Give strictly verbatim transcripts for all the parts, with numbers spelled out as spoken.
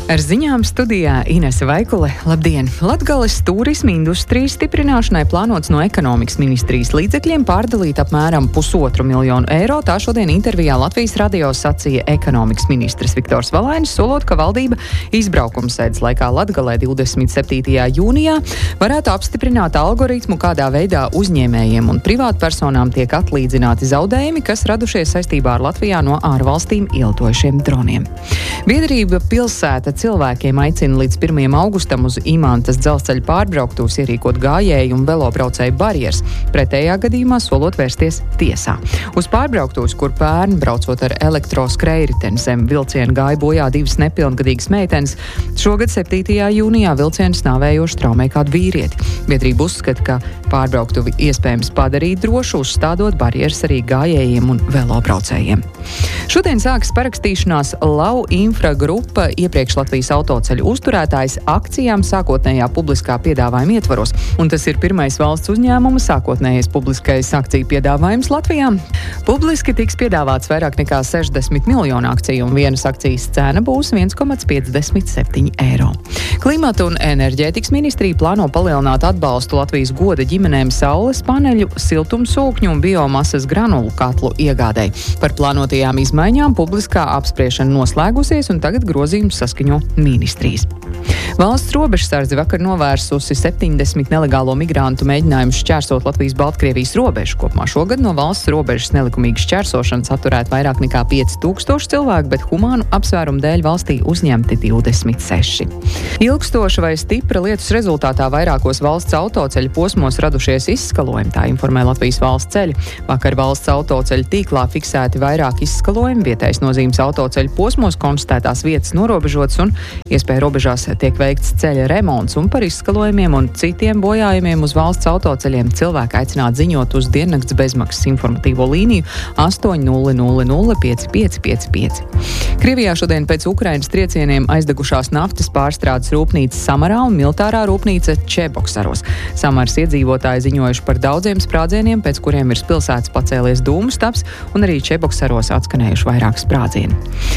Ar ziņām studijā Inese Vaikule. Labdien! Latgales turisma industrijas stiprināšanai plānots no ekonomikas ministrijas līdzekļiem pārdalīt apmēram pusotru miljonu eiro. Tā šodien intervijā Latvijas radio sacīja ekonomikas ministrs Viktors Valainis, solot, ka valdība izbraukuma sēdes laikā Latgalē divdesmit septītajā jūnijā varētu apstiprināt algoritmu, kādā veidā uzņēmējiem un privātpersonām tiek atlīdzināti zaudējumi, kas radušies saistībā ar Latvijā no ārvalstīm ielidojušiem droniem. Biedrība Pilsēta cilvēkiem aicina līdz pirmajam augustam uz Imantas dzelzceļa pārbrauktuves ierīkot gājēju un velobraucēju barjeras. Pretējā gadījumā solot vērsties tiesā. Uz pārbrauktuves, kur pērn braucot ar elektroskrējriteni zem vilciena gāja bojā divas nepilngadīgas meitenes, šogad septītajā jūnijā vilciens nāvējoši traumē kādu vīrieti. Biedrība uzskata, ka pārbrauktuvi iespējams padarīt drošu, uzstādot barjeras arī gājējiem un velobraucējiem. Šodien sākas parakstīšanās Lau Infra grupa iepriekš Latvijas autoceļu uzturētājs akcijām sākotnējā publiskā piedāvājuma ietvaros. Un tas ir pirmais valsts uzņēmuma sākotnējais publiskais akciju piedāvājums Latvijā. Publiski tiks piedāvāts vairāk nekā sešdesmit miljonu akciju, un vienas akcijas cena būs viens komats piecdesmit septiņi eiro. Klimata un enerģētikas ministrija plāno palielināt atbalstu Latvijas goda ģimenēm saules paneļu, siltumsūkņu un biomasas granulu katlu iegādēji. Par plānotajām izmaiņām publiskā apspriešana noslēgusies, un tagad grozījums saskaņo ministrijas. Valsts robežsardze vakar novērsusi septiņdesmit nelegālo migrantu mēģinājumu šķērsot Latvijas-Baltkrievijas robežu. Kopumā šogad no valsts robežas nelikumīgas šķērsošanas atturēt vairāk nekā pieci tūkstoši cilvēku, bet humānu apsvērumu dēļ valstī uzņemti divdesmit seši. Ilgstoša vai stipra lietus rezultātā vairākos valsts autoceļu posmos radušies izskalojumi, tā informē Latvijas valsts ceļi. Vakar valsts autoceļu tīklā fiksēti vairāk izskalojumi, vietējas nozīmes autoceļu posmos konstatētās vietas norobežotas un iespēja robežās tiek veikts ceļa remonts, un par izskalojumiem un citiem bojājumiem uz valsts autoceļiem cilvēki aicināti ziņot uz diennakts bezmaksas informatīvo līniju astoņi nulle nulle nulle pieci pieci pieci pieci. Krievijā šodien pēc Ukrainas triecieniem aizdegušās naftas pārstrādes rūpnīca Samarā un militārā rūpnīca Čeboksaros. Samaras iedzīvotāji ziņojuši par daudziem sprādzieniem, pēc kuriem ir pilsētas pacēlies dūmu stabs, un arī Čeboksaros atskanējuši vairāk sprādzieni.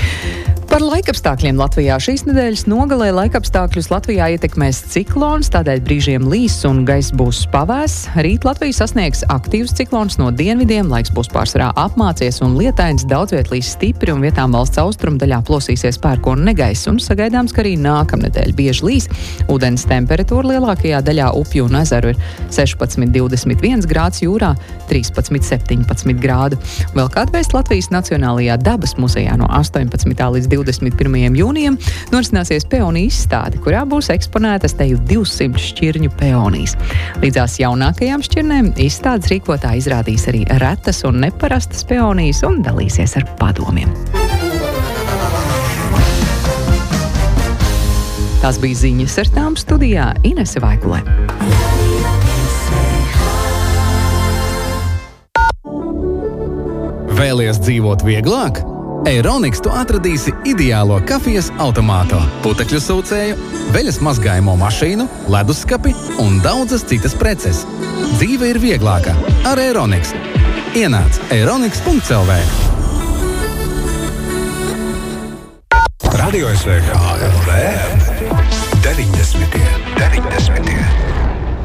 Par laikapstākļiem Latvijā šīs nedēļas nogalē laikapstākļus Latvijā ietekmēs ciklons, tādēļ brīžiem līs un gaiss būs pavēss. Rīt Latviju sasniegs aktīvs ciklons no dienvidiem, laiks būs pārsvarā apmācies un lietains, daudz viet līs stipri un vietām valsts austrumu daļā plosīsies pērkona negaiss, un sagaidāms, ka arī nākamnedēļ bieži līs. Ūdens temperatūra lielākajā daļā upju un ezeru ir sešpadsmit divdesmit viens grāds, jūrā trīspadsmit septiņpadsmit grādu. Vēl kāda vēsts Latvijas Nacionālajā dabas muzejā no astoņpadsmitā līdz divdesmit pirmajam jūnijam norisināsies peoniju izstāde, kurā būs eksponētas teju divsimt šķirņu peonijas. Līdzās jaunākajām šķirnēm izstādes rīkotāji izrādīs arī retas un neparastas peonijas un dalīsies ar padomiem. Tās bija ziņas, ar tām studijā Inese Vaikule. Vēlies dzīvot vieglāk? Eironiks tu atradīsi ideālo kafijas automātu, putekļu sūcēju, veļas mazgājumu mašīnu, leduskapi un daudzas citas preces. Dzīve ir vieglāka ar Eironiks. Ienāc eironiks punkts el vē. Radio es vē kā el vē deviņdesmitie. deviņdesmitie.